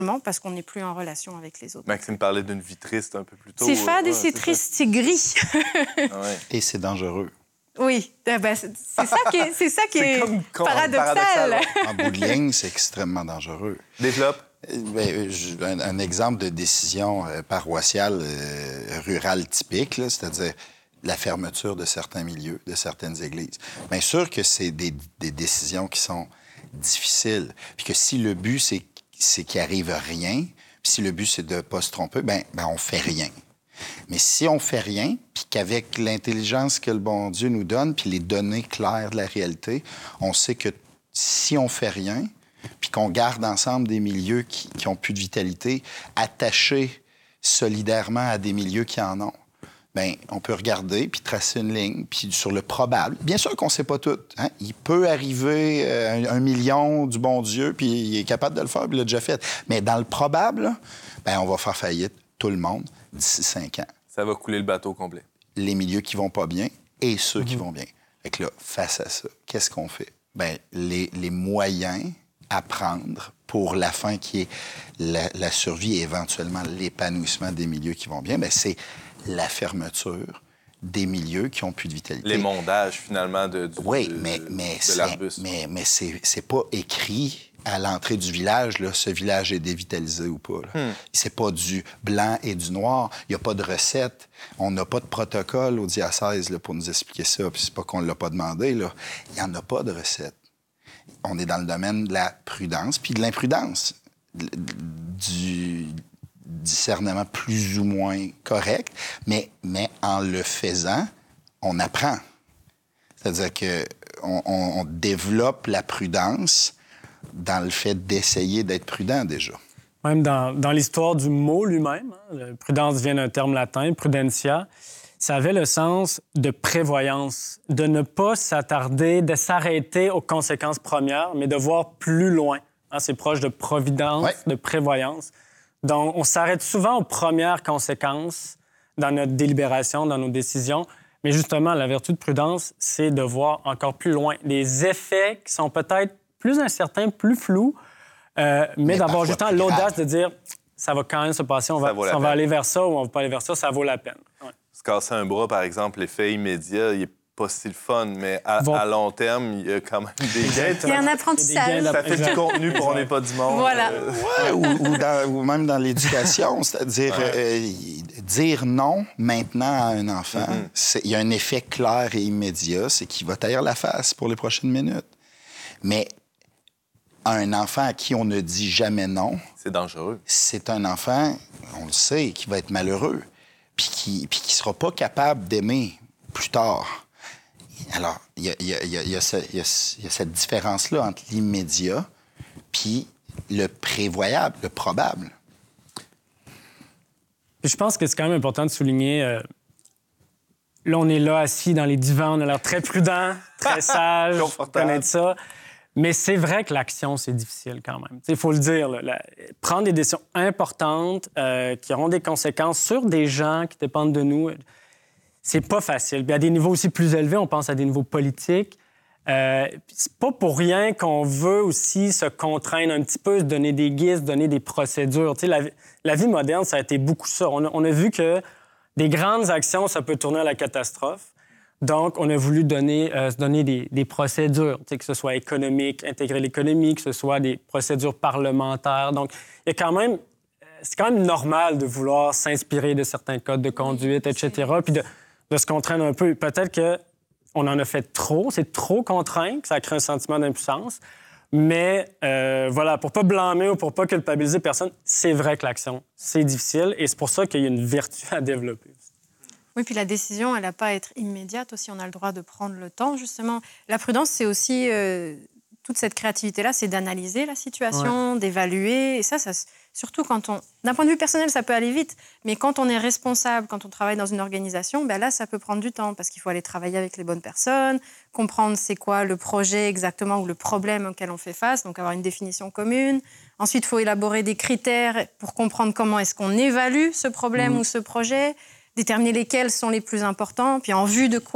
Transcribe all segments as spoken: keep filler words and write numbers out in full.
parce qu'on n'est plus en relation avec les autres. Maxime parlait d'une vie triste un peu plus tôt. C'est fade et ouais, c'est triste, c'est gris. ouais. Et c'est dangereux. Oui, eh ben, c'est ça qui est, c'est ça qui est, comme, comme paradoxal. paradoxal. En bout de ligne, c'est extrêmement dangereux. Développe. Bien, je- un, un exemple de décision euh, paroissiale euh, rurale typique, là, c'est-à-dire la fermeture de certains milieux, de certaines églises. Bien sûr que c'est des, des décisions qui sont difficiles, puis que si le but, c'est, c'est qu'il arrive rien, puis si le but, c'est de ne pas se tromper, bien, ben, on fait rien. Mais si on fait rien, puis qu'avec l'intelligence que le bon Dieu nous donne, puis les données claires de la réalité, on sait que si on fait rien, puis qu'on garde ensemble des milieux qui, qui ont plus de vitalité, attachés solidairement à des milieux qui en ont, bien, on peut regarder, puis tracer une ligne, puis sur le probable. Bien sûr qu'on ne sait pas tout. Hein? Il peut arriver euh, un, un million du bon Dieu, puis il est capable de le faire, puis il l'a déjà fait. Mais dans le probable, bien, on va faire faillite tout le monde d'ici cinq ans. Ça va couler le bateau complet. Les milieux qui vont pas bien et ceux mm-hmm. qui vont bien. Fait que là, face à ça, qu'est-ce qu'on fait? Bien, les, les moyens à prendre pour la fin qui est la, la survie et éventuellement l'épanouissement des milieux qui vont bien, bien, c'est la fermeture des milieux qui ont plus de vitalité. L'émondage, finalement, de, du, oui, de, mais, mais, de c'est, l'arbuste. mais, mais c'est, c'est pas écrit à l'entrée du village, là, ce village est dévitalisé ou pas. Là. Hmm. C'est pas du blanc et du noir. Il n'y a pas de recette. On n'a pas de protocole au diocèse là, pour nous expliquer ça. Puis c'est pas qu'on ne l'a pas demandé. Là. Il n'y en a pas de recette. On est dans le domaine de la prudence puis de l'imprudence, du discernement plus ou moins correct, mais, mais en le faisant, on apprend. C'est-à-dire qu'on on, on développe la prudence dans le fait d'essayer d'être prudent, déjà. Même dans, dans l'histoire du mot lui-même, hein, prudence vient d'un terme latin, prudentia, ça avait le sens de prévoyance, de ne pas s'attarder, de s'arrêter aux conséquences premières, mais de voir plus loin. Hein, c'est proche de providence, ouais. de prévoyance. Donc, on s'arrête souvent aux premières conséquences dans notre délibération, dans nos décisions, mais justement, la vertu de prudence, c'est de voir encore plus loin les effets qui sont peut-être plus incertain, plus flou, euh, mais, mais d'avoir justement l'audace de dire ça va quand même se passer, on va, on va aller vers ça ou on va pas aller vers ça, ça vaut la peine. Ouais. Se casser un bras, par exemple, l'effet immédiat, il est pas si le fun, mais à, Va... à long terme, il y a quand même des gains. Il y a un apprentissage. Ça fait du contenu pour On n'est pas du monde. Voilà. Euh... Ouais, ou, ou, dans, ou même dans l'éducation, c'est-à-dire ouais. euh, dire non maintenant à un enfant, mm-hmm. il y a un effet clair et immédiat, c'est qu'il va taire la face pour les prochaines minutes. Mais un enfant à qui on ne dit jamais non... C'est dangereux. C'est un enfant, on le sait, qui va être malheureux, puis qui ne sera pas capable d'aimer plus tard. Alors, il y a, y a, y a, y a, ce, y a, y a cette différence-là entre l'immédiat puis le prévoyable, le probable. Je pense que c'est quand même important de souligner... Euh... Là, on est là, assis dans les divans, on a l'air très prudent, très sage, connaître ça. Mais c'est vrai que l'action, c'est difficile quand même. Il faut le dire, là, la... prendre des décisions importantes euh, qui auront des conséquences sur des gens qui dépendent de nous, c'est pas facile. Puis à des niveaux aussi plus élevés, on pense à des niveaux politiques. Euh, c'est pas pour rien qu'on veut aussi se contraindre un petit peu, se donner des guides, se donner des procédures. La, la vie moderne, ça a été beaucoup ça. On a, on a vu que des grandes actions, ça peut tourner à la catastrophe. Donc, on a voulu donner, euh, se donner des, des procédures, que ce soit économique, intégrer l'économie, que ce soit des procédures parlementaires. Donc, il y a quand même... C'est quand même normal de vouloir s'inspirer de certains codes de conduite, et cetera, puis de, de se contraindre un peu. Peut-être qu'on en a fait trop, c'est trop contraint, que ça crée un sentiment d'impuissance. Mais euh, voilà, pour pas blâmer ou pour pas culpabiliser personne, c'est vrai que l'action, c'est difficile et c'est pour ça qu'il y a une vertu à développer. Oui, puis la décision, elle n'a pas à être immédiate aussi. On a le droit de prendre le temps, justement. La prudence, c'est aussi... Euh, toute cette créativité-là, c'est d'analyser la situation, ouais. d'évaluer. Et ça, ça, surtout quand on... D'un point de vue personnel, ça peut aller vite. Mais quand on est responsable, quand on travaille dans une organisation, ben là, ça peut prendre du temps parce qu'il faut aller travailler avec les bonnes personnes, comprendre c'est quoi le projet exactement ou le problème auquel on fait face, donc avoir une définition commune. Ensuite, il faut élaborer des critères pour comprendre comment est-ce qu'on évalue ce problème mmh. ou ce projet, déterminer lesquels sont les plus importants, puis en vue de quoi.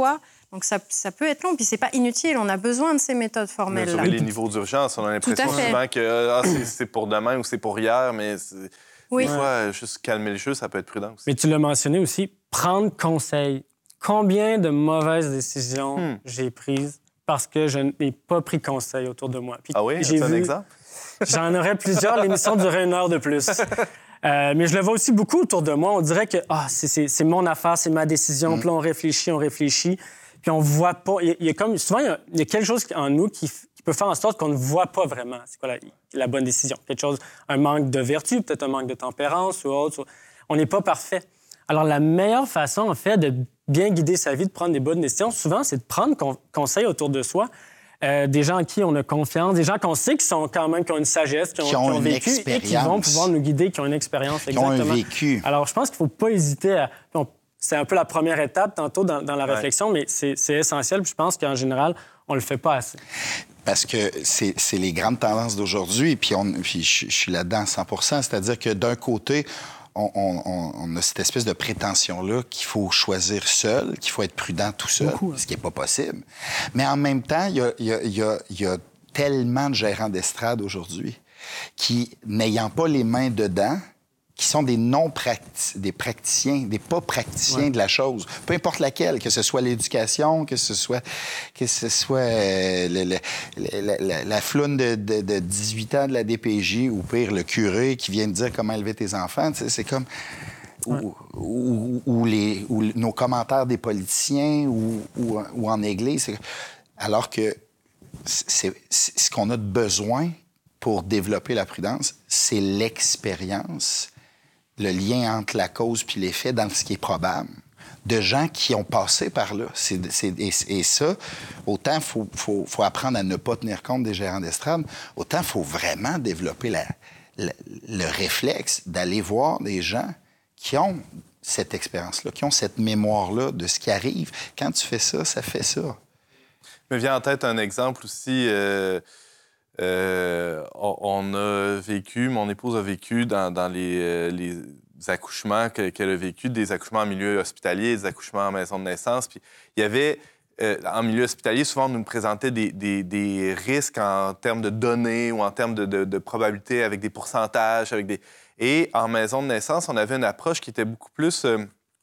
Donc, ça, ça peut être long. Puis, c'est pas inutile. On a besoin de ces méthodes formelles-là. Les niveaux d'urgence, on a l'impression souvent que ah, c'est, c'est pour demain ou c'est pour hier, mais c'est... oui. des fois, juste calmer le jeu, ça peut être prudent aussi. Mais tu l'as mentionné aussi, prendre conseil. Combien de mauvaises décisions hmm. j'ai prises parce que je n'ai pas pris conseil autour de moi. Puis ah oui? J'ai un vu... exemple? J'en aurais plusieurs. L'émission durait une heure de plus. Euh, mais je le vois aussi beaucoup autour de moi. On dirait que ah, c'est, c'est, c'est mon affaire, c'est ma décision. Mm. Puis là, on réfléchit, on réfléchit. Puis on voit pas... Il y a, il y a comme... Souvent, il y a, il y a quelque chose en nous qui, qui peut faire en sorte qu'on ne voit pas vraiment c'est quoi la, la bonne décision. Quelque chose, un manque de vertu, peut-être un manque de tempérance ou autre. On n'est pas parfait. Alors, la meilleure façon, en fait, de bien guider sa vie, de prendre des bonnes décisions, souvent, c'est de prendre con- conseil autour de soi. Euh, des gens en qui on a confiance, des gens qu'on sait qui sont quand même qui ont une sagesse, qui ont, qui ont, qui ont une vécu expérience. Et qui vont pouvoir nous guider, qui ont une expérience qui exactement. ont un vécu. Alors, je pense qu'il ne faut pas hésiter à... On, c'est un peu la première étape tantôt dans, dans la ouais. réflexion, mais c'est, c'est essentiel. Puis je pense qu'en général, on le fait pas assez. Parce que c'est, c'est les grandes tendances d'aujourd'hui, puis, on, puis je, je suis là-dedans à cent pour cent. C'est-à-dire que d'un côté, On, on, on a cette espèce de prétention-là qu'il faut choisir seul, qu'il faut être prudent tout seul, Beaucoup, hein. ce qui n'est pas possible. Mais en même temps, il y a, y a, y a, y a tellement de gérants d'estrade aujourd'hui qui, n'ayant pas les mains dedans, qui sont des non-praticiens, des praticiens, des pas praticiens ouais. de la chose, peu importe laquelle, que ce soit l'éducation, que ce soit, que ce soit euh, le, le, le, la, la floune de, de, de dix-huit ans de la D P J, ou pire, le curé qui vient de dire comment élever tes enfants, tu sais, c'est comme... Ouais. Ou, ou, ou, les, ou nos commentaires des politiciens, ou, ou, ou en Église. C'est... Alors que c'est, c'est ce qu'on a de besoin pour développer la prudence, c'est l'expérience, le lien entre la cause puis l'effet dans ce qui est probable, de gens qui ont passé par là. C'est, c'est, et, et ça, autant il faut, faut, faut apprendre à ne pas tenir compte des gérants d'estrade, autant il faut vraiment développer la, la, le réflexe d'aller voir des gens qui ont cette expérience-là, qui ont cette mémoire-là de ce qui arrive. Quand tu fais ça, ça fait ça. Me vient en tête un exemple aussi. Euh, euh, on a vécu, mon épouse a vécu dans, dans les, euh, les accouchements que, qu'elle a vécu, des accouchements en milieu hospitalier, des accouchements en maison de naissance. Puis il y avait, euh, en milieu hospitalier, souvent on nous présentait des, des, des risques en termes de données ou en termes de, de, de probabilités avec des pourcentages, avec des... Et en maison de naissance, on avait une approche qui était beaucoup plus euh,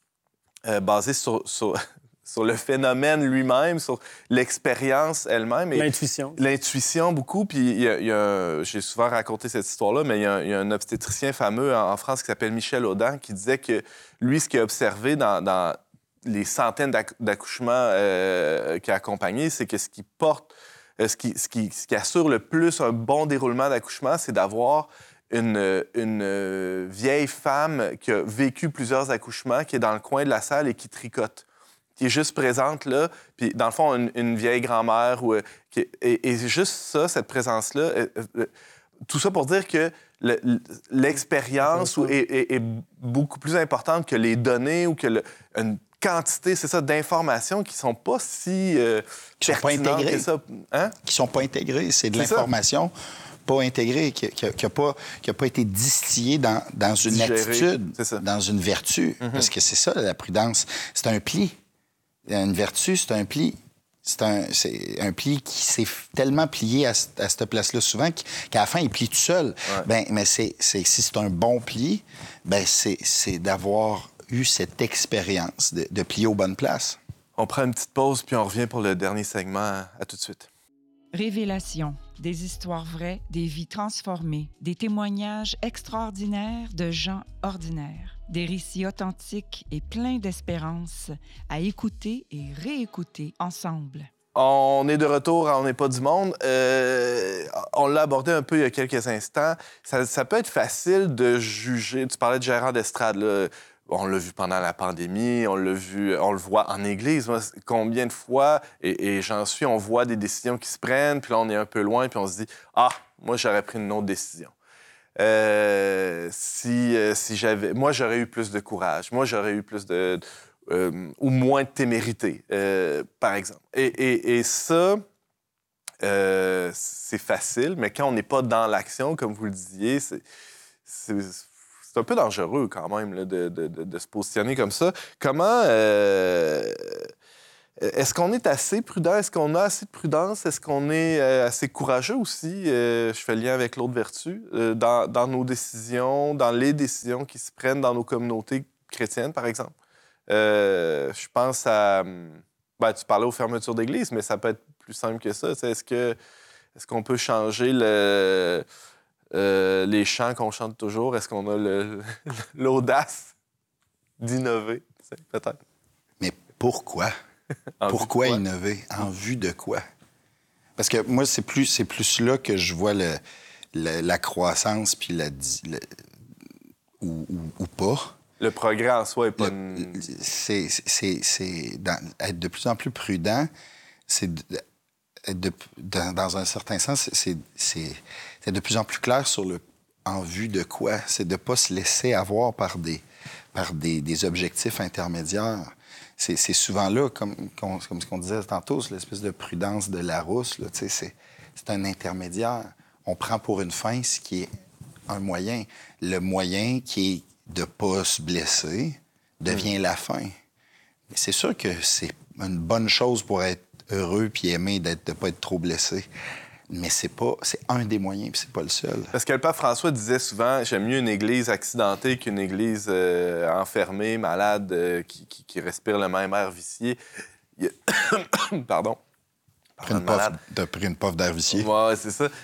euh, basée sur, sur, sur le phénomène lui-même, sur l'expérience elle-même. Et l'intuition. L'intuition, beaucoup. Puis il y a, il y a, j'ai souvent raconté cette histoire-là, mais il y a, il y a un obstétricien fameux en, en France qui s'appelle Michel Audin qui disait que lui, ce qu'il a observé dans, dans les centaines d'accou- d'accouchements euh, qu'il a accompagnés, c'est que ce qui porte, euh, ce, qui, ce, qui, ce qui assure le plus un bon déroulement d'accouchement, c'est d'avoir Une, une vieille femme qui a vécu plusieurs accouchements, qui est dans le coin de la salle et qui tricote, qui est juste présente là, puis dans le fond, une, une vieille grand-mère. Ou, qui, et, et juste ça, cette présence-là, euh, euh, tout ça pour dire que le, l'expérience ou, est, est, est beaucoup plus importante que les données ou que le, une quantité, c'est ça, d'informations qui sont pas si euh, qui sont pas intégrées. Que ça. Hein? Qui sont pas intégrées, c'est de c'est l'information. Ça. Pas intégré, qui n'a qui a pas, qui a pas été distillé dans, dans une Digéré, attitude, dans une vertu. Mm-hmm. Parce que c'est ça, la prudence. C'est un pli. Une vertu, c'est un pli. C'est un, c'est un pli qui s'est tellement plié à, à cette place-là souvent qu'à la fin, il plie tout seul. Ouais. Ben, mais c'est, c'est, si c'est un bon pli, ben c'est, c'est d'avoir eu cette expérience de, de plier aux bonnes places. On prend une petite pause, puis on revient pour le dernier segment. À tout de suite. Révélation, des histoires vraies, des vies transformées, des témoignages extraordinaires de gens ordinaires, des récits authentiques et pleins d'espérance à écouter et réécouter ensemble. On est de retour à On n'est pas du monde. Euh, on l'a abordé un peu il y a quelques instants. Ça, ça peut être facile de juger. Tu parlais de gérant d'estrade, là. On l'a vu pendant la pandémie, on l'a vu, on le voit en Église. Moi, combien de fois, et, et j'en suis, on voit des décisions qui se prennent, puis là, on est un peu loin, puis on se dit « Ah, moi, j'aurais pris une autre décision. Euh, si, euh, si j'avais... Moi, j'aurais eu plus de courage. Moi, j'aurais eu plus de... Euh, ou moins de témérité, euh, par exemple. » Et, et, et ça, euh, c'est facile, mais quand on n'est pas dans l'action, comme vous le disiez, c'est... c'est C'est un peu dangereux, quand même, là, de, de, de, de se positionner comme ça. Comment... Euh... est-ce qu'on est assez prudent? Est-ce qu'on a assez de prudence? Est-ce qu'on est euh, assez courageux aussi? Euh, je fais le lien avec l'autre vertu. Euh, dans, dans nos décisions, dans les décisions qui se prennent dans nos communautés chrétiennes, par exemple. Euh, je pense à... Ben, tu parlais aux fermetures d'église, mais ça peut être plus simple que ça. Est-ce que, est-ce qu'on peut changer le, euh, les chants qu'on chante toujours? Est-ce qu'on a le, l'audace d'innover? Peut-être. Mais pourquoi? Pourquoi innover? En vue de quoi? Parce que moi, c'est plus, c'est plus là que je vois le, le, la croissance, puis la... Le, ou, ou, ou pas. Le progrès en soi est pas... Le, une... c'est, c'est, c'est dans, être de plus en plus prudent, c'est... De, de, dans, dans un certain sens, c'est, c'est, c'est de plus en plus clair sur le en vue de quoi. C'est de ne pas se laisser avoir par des, par des, des objectifs intermédiaires. C'est, c'est souvent là, comme, comme, comme ce qu'on disait tantôt, c'est l'espèce de prudence de Larousse. Là, c'est, c'est un intermédiaire. On prend pour une fin ce qui est un moyen. Le moyen qui est de ne pas se blesser devient mmh. la fin. Mais c'est sûr que c'est une bonne chose pour être heureux puis aimer d'être, de ne pas être trop blessé. Mais c'est pas, c'est un des moyens, puis c'est pas le seul. Parce que le pape François disait souvent, j'aime mieux une église accidentée qu'une église euh, enfermée, malade, euh, qui, qui, qui respire le même air vicié. Il... Pardon. Pris une puff, t'as pris une puff d'air vicié. Oui, c'est ça.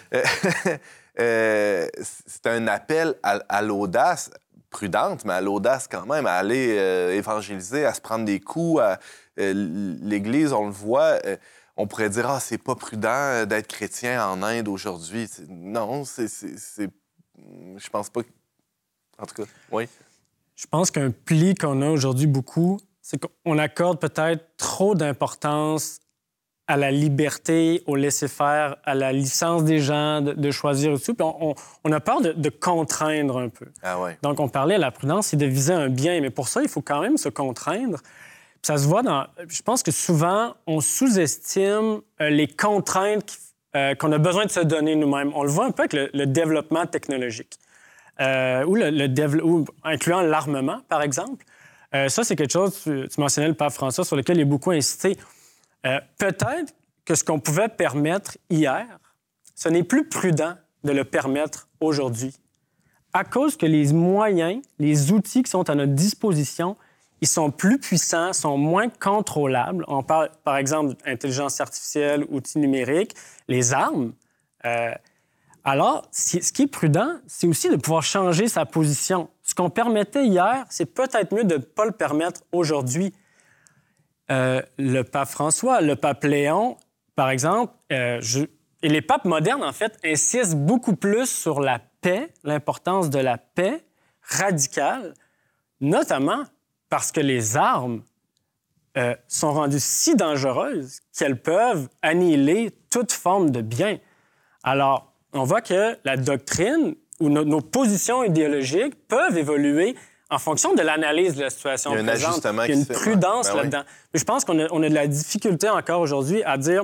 euh, c'est un appel à, à l'audace, prudente, mais à l'audace quand même, à aller euh, évangéliser, à se prendre des coups. À, euh, l'Église, on le voit... Euh, on pourrait dire, ah, c'est pas prudent d'être chrétien en Inde aujourd'hui. C'est... Non, c'est, c'est, c'est... Je pense pas... En tout cas, oui. Je pense qu'un pli qu'on a aujourd'hui beaucoup, c'est qu'on accorde peut-être trop d'importance à la liberté, au laisser-faire, à la licence des gens de, de choisir et tout. Puis on, on, on a peur de, de contraindre un peu. Ah ouais. Donc, on parlait, la prudence, c'est de viser un bien. Mais pour ça, il faut quand même se contraindre. Puis ça se voit dans... Je pense que souvent, on sous-estime euh, les contraintes euh, qu'on a besoin de se donner nous-mêmes. On le voit un peu avec le, le développement technologique, euh, ou, le, le dévelop... ou incluant l'armement, par exemple. Euh, ça, c'est quelque chose, tu, tu mentionnais le pape François, sur lequel il est beaucoup insisté. Euh, peut-être que ce qu'on pouvait permettre hier, ce n'est plus prudent de le permettre aujourd'hui, à cause que les moyens, les outils qui sont à notre disposition, ils sont plus puissants, sont moins contrôlables. On parle, par exemple, d'intelligence artificielle, outils numériques, les armes. Euh, alors, ce qui est prudent, c'est aussi de pouvoir changer sa position. Ce qu'on permettait hier, c'est peut-être mieux de ne pas le permettre aujourd'hui. Euh, le pape François, le pape Léon, par exemple, euh, je... et les papes modernes, en fait, insistent beaucoup plus sur la paix, l'importance de la paix radicale, notamment parce que les armes euh, sont rendues si dangereuses qu'elles peuvent annihiler toute forme de bien. Alors, on voit que la doctrine ou no- nos positions idéologiques peuvent évoluer en fonction de l'analyse de la situation présente. Il y a un ajustement. Il y a une prudence ben là-dedans. Oui. Mais je pense qu'on a, on a de la difficulté encore aujourd'hui à dire...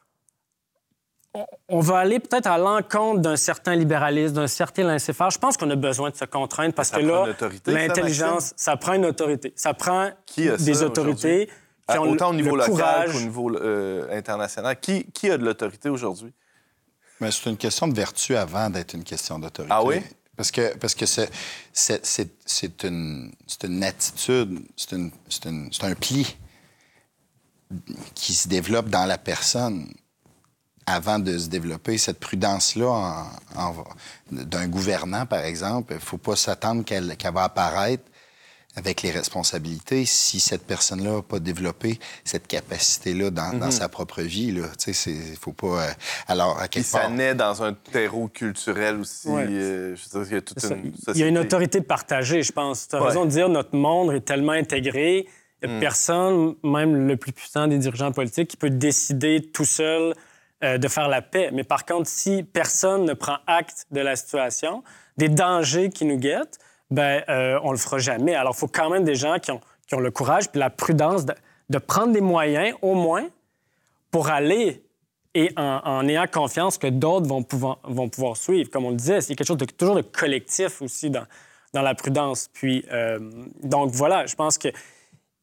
On va aller peut-être à l'encontre d'un certain libéralisme, d'un certain laisser-faire. Je pense qu'on a besoin de se contraindre parce ça que prend là, autorité, l'intelligence, ça, ça prend une autorité. Ça prend qui a des ça, autorités qui ah, ont autant au niveau le local courage. qu'au niveau euh, international. Qui, qui a de l'autorité aujourd'hui? Mais c'est une question de vertu avant d'être une question d'autorité. Ah oui? Parce que, parce que c'est, c'est, c'est, c'est, une, c'est une attitude, c'est, une, c'est, une, c'est un pli qui se développe dans la personne avant de se développer. Cette prudence-là en, en, d'un gouvernant, par exemple, il ne faut pas s'attendre qu'elle, qu'elle va apparaître avec les responsabilités si cette personne-là n'a pas développé cette capacité-là dans, mm-hmm. dans sa propre vie. Il ne faut pas... Euh, alors, à quelque Puis part... ça naît dans un terreau culturel aussi. Ouais. Euh, je veux dire, il y a toute une société. Il y a une autorité partagée, je pense. Tu as ouais. raison de dire notre monde est tellement intégré. Il n'y a mm. personne, même le plus puissant des dirigeants politiques, qui peut décider tout seul euh, de faire la paix. Mais par contre, si personne ne prend acte de la situation, des dangers qui nous guettent, ben euh, on le fera jamais. Alors, il faut quand même des gens qui ont, qui ont le courage puis la prudence de, de prendre des moyens, au moins, pour aller et en, en ayant confiance que d'autres vont pouvoir, vont pouvoir suivre. Comme on le disait, c'est quelque chose de toujours de collectif aussi dans, dans la prudence. Puis, euh, donc voilà, je pense que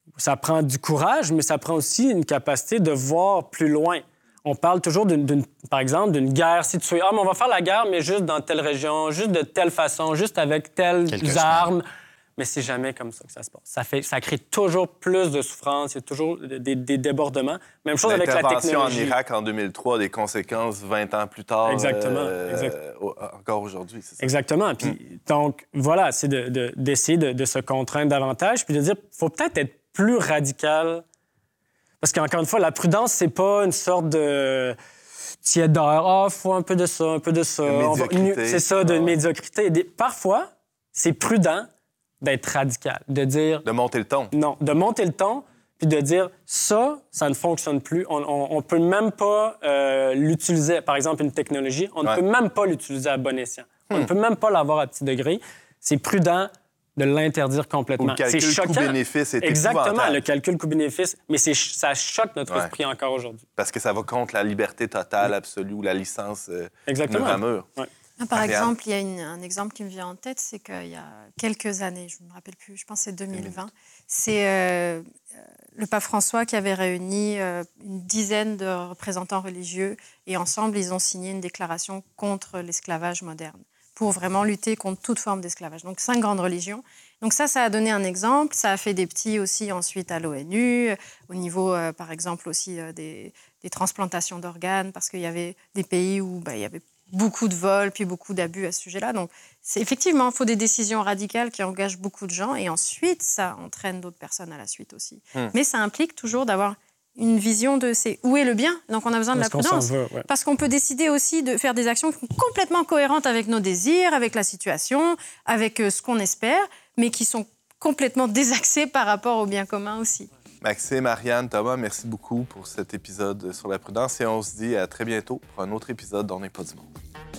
ça prend du courage, mais ça prend aussi une capacité de voir plus loin. On parle toujours, d'une, d'une, par exemple, d'une guerre située. Ah, mais on va faire la guerre, mais juste dans telle région, juste de telle façon, juste avec telles Quelques armes. Semaines. Mais c'est jamais comme ça que ça se passe. Ça, fait, ça crée toujours plus de souffrance, il y a toujours des, des débordements. Même chose avec la technologie. L'intervention en Irak en deux mille trois a des conséquences vingt ans plus tard. Exactement. Euh, exact. euh, encore aujourd'hui, c'est ça. Exactement. Puis, mm. Donc, voilà, c'est de, de, d'essayer de, de se contraindre davantage, puis de dire, il faut peut-être être plus radical. Parce qu'encore une fois, la prudence, c'est pas une sorte de tiédeur. Ah, oh, faut un peu de ça, un peu de ça. De médiocrité. Va... C'est ça, de ah. médiocrité. Parfois, c'est prudent d'être radical, de dire... De monter le ton. Non, de monter le ton, puis de dire, ça, ça ne fonctionne plus. On ne peut même pas euh, l'utiliser, par exemple, une technologie, on ouais. ne peut même pas l'utiliser à bon escient. Hmm. On ne peut même pas l'avoir à petit degré. C'est prudent de l'interdire complètement. Ou le calcul c'est choquant. coût-bénéfice est Exactement, épouvantable. Le calcul coût-bénéfice, mais c'est, ça choque notre ouais. esprit encore aujourd'hui. Parce que ça va contre la liberté totale, oui. absolue, ou la licence euh, Exactement. mur à mur. Ouais. Par Ariane. exemple, il y a une, un exemple qui me vient en tête, c'est qu'il y a quelques années, je ne me rappelle plus, je pense que c'est deux mille vingt, c'est euh, le pape François qui avait réuni euh, une dizaine de représentants religieux et ensemble, ils ont signé une déclaration contre l'esclavage moderne pour vraiment lutter contre toute forme d'esclavage. Donc, cinq grandes religions. Donc ça, ça a donné un exemple. Ça a fait des petits aussi ensuite à l'ONU, au niveau, euh, par exemple, aussi euh, des, des transplantations d'organes, parce qu'il y avait des pays où bah, il y avait beaucoup de vols, puis beaucoup d'abus à ce sujet-là. Donc, c'est, effectivement, il faut des décisions radicales qui engagent beaucoup de gens, et ensuite, ça entraîne d'autres personnes à la suite aussi. Hum. Mais ça implique toujours d'avoir une vision de c'est où est le bien. Donc, on a besoin de la prudence. Veut, ouais. Parce qu'on peut décider aussi de faire des actions complètement cohérentes avec nos désirs, avec la situation, avec ce qu'on espère, mais qui sont complètement désaxées par rapport au bien commun aussi. Maxime, Ariane, Thomas, merci beaucoup pour cet épisode sur la prudence et on se dit à très bientôt pour un autre épisode d'On n'est pas du monde.